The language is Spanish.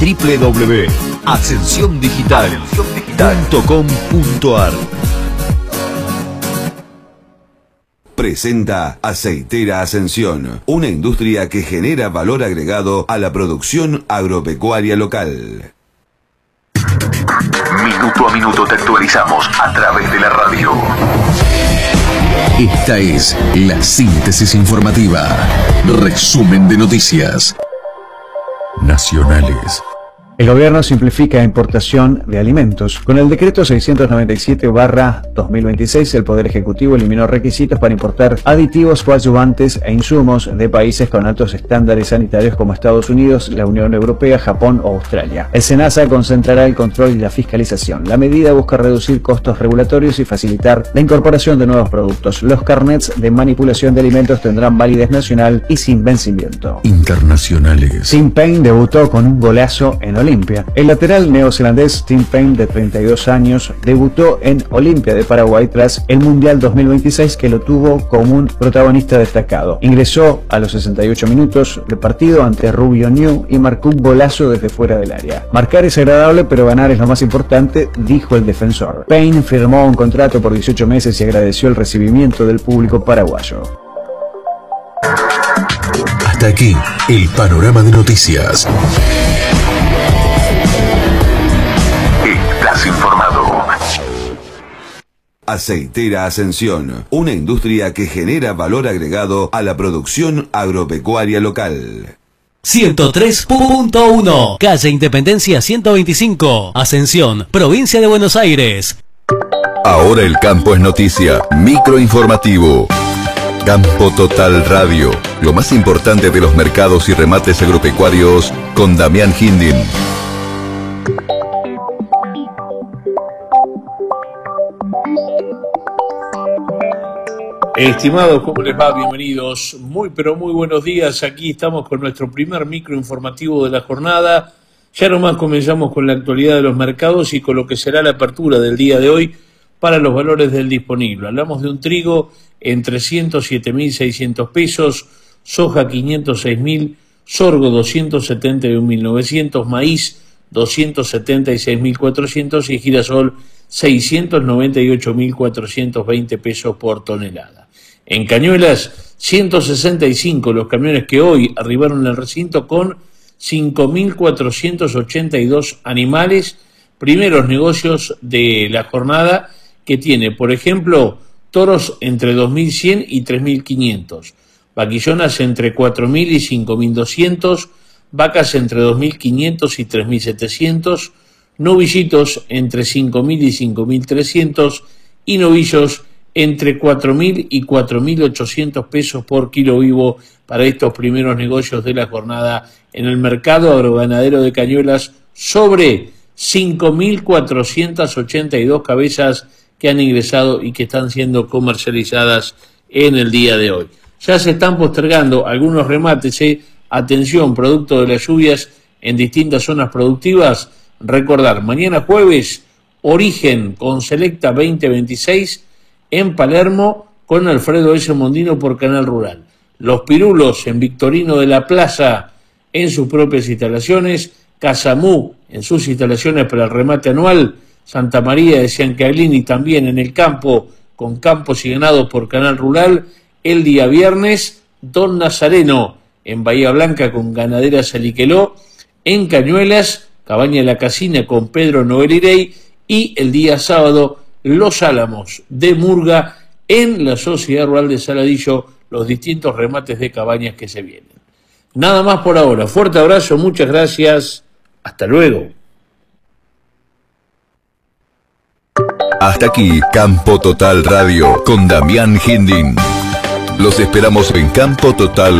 www.ascensiondigital.com.ar. Presenta Aceitera Ascensión, una industria que genera valor agregado a la producción agropecuaria local. Minuto a minuto te actualizamos a través de la radio. Esta es la síntesis informativa. Resumen de noticias nacionales. El gobierno simplifica importación de alimentos. Con el decreto 697/2026, el Poder Ejecutivo eliminó requisitos para importar aditivos, coadyuvantes e insumos de países con altos estándares sanitarios como Estados Unidos, la Unión Europea, Japón o Australia. El SENASA concentrará el control y la fiscalización. La medida busca reducir costos regulatorios y facilitar la incorporación de nuevos productos. Los carnets de manipulación de alimentos tendrán validez nacional y sin vencimiento. Internacionales. Tim Paine debutó con un golazo en Olimpia. El lateral neozelandés Tim Paine, de 32 años, debutó en Olimpia de Paraguay tras el Mundial 2026, que lo tuvo como un protagonista destacado. Ingresó a los 68 minutos de partido ante Rubio Ñu y marcó un golazo desde fuera del área. Marcar es agradable, pero ganar es lo más importante, dijo el defensor. Paine firmó un contrato por 18 meses y agradeció el recibimiento del público paraguayo. Hasta aquí el panorama de noticias. Estás informado. Aceitera Ascensión, una industria que genera valor agregado a la producción agropecuaria local. 103.1, calle Independencia 125, Ascensión, provincia de Buenos Aires. Ahora el campo es noticia. Microinformativo. Campo Total Radio. Lo más importante de los mercados y remates agropecuarios con Damián Hindin. Estimados, ¿cómo les va? Bienvenidos. Muy buenos días. Aquí estamos con nuestro primer microinformativo de la jornada. Ya nomás comenzamos con la actualidad de los mercados y con lo que será la apertura del día de hoy para los valores del disponible. Hablamos de un trigo en 307.600 pesos, soja 506.000, sorgo 271.900, maíz 276.400 y girasol 698.420 pesos por tonelada. En Cañuelas, 165 los camiones que hoy arribaron al recinto con 5.482 animales, primeros negocios de la jornada que tiene, por ejemplo, toros entre 2.100 y 3.500, vaquillonas entre 4.000 y 5.200, vacas entre 2.500 y 3.700, novillitos entre 5.000 y 5.300 y novillos entre 4.000 y 4.800 pesos por kilo vivo para estos primeros negocios de la jornada en el mercado agroganadero de Cañuelas, sobre 5.482 cabezas que han ingresado y que están siendo comercializadas en el día de hoy. Ya se están postergando algunos remates, atención, producto de las lluvias en distintas zonas productivas. Recordar, mañana jueves, Origen con Selecta 2026 en Palermo con Alfredo S. Mondino por Canal Rural. Los Pirulos en Victorino de la Plaza en sus propias instalaciones, Casamú en sus instalaciones para el remate anual, Santa María de Ciancaglini también en el campo con Campos y Ganados por Canal Rural. El día viernes, Don Nazareno en Bahía Blanca con Ganadera Saliqueló, en Cañuelas, Cabaña La Casina con Pedro Noel Irey, y el día sábado, Los Álamos de Murga en la Sociedad Rural de Saladillo, los distintos remates de cabañas que se vienen. Nada más por ahora. Fuerte abrazo, muchas gracias. Hasta luego. Hasta aquí, Campo Total Radio con Damián Hindin. Los esperamos en Campo Total